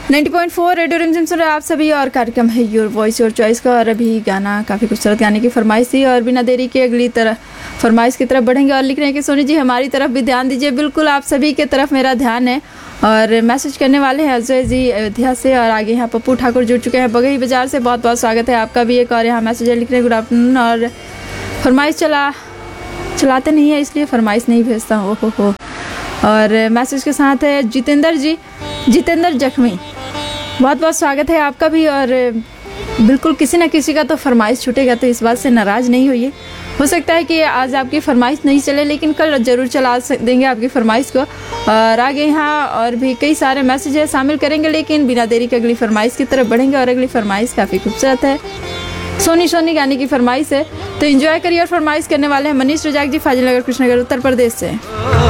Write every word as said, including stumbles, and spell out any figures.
Ninety point four radio रिमझिम सुन रहे आप सभी और कार्यक्रम है योर वॉइस योर चॉइस का। और अभी गाना काफ़ी खूबसूरत गाने की फरमाइश थी और बिना देरी के अगली तरफ फरमाइश की तरफ बढ़ेंगे और लिख रहे हैं कि सोनी जी हमारी तरफ भी ध्यान दीजिए। बिल्कुल आप सभी के तरफ मेरा ध्यान है। और मैसेज करने वाले हैं अजय जी अयोध्या से और आगे यहाँ पप्पू ठाकुर जुड़ चुके हैं बगही बाजार से। बहुत बहुत स्वागत है आपका भी। एक और यहाँ मैसेज लिख रहे हैं गुड आफ्टरनून और फरमाइश चला चलाते नहीं है इसलिए फरमाइश नहीं भेजता हूँ। हो हो और मैसेज के साथ है जितेंद्र जी जितेंद्र जख्मी। बहुत बहुत स्वागत है आपका भी। और बिल्कुल किसी न किसी का तो फरमाइश छूटेगा तो इस बात से नाराज़ नहीं होइए। हो सकता है कि आज आपकी फरमाइश नहीं चले लेकिन कल ज़रूर चला देंगे आपकी फरमाइश को। और आगे यहाँ और भी कई सारे मैसेज है शामिल करेंगे लेकिन बिना देरी के अगली फरमाइश की तरफ बढ़ेंगे। और अगली फरमाइश काफ़ी खूबसूरत है, सोनी सोनी गाने की फरमाइश है तो एंजॉय करिए। और फरमाइश करने वाले हैं मनीष रजाक जी फाजिलनगर कृष्णनगर उत्तर प्रदेश से।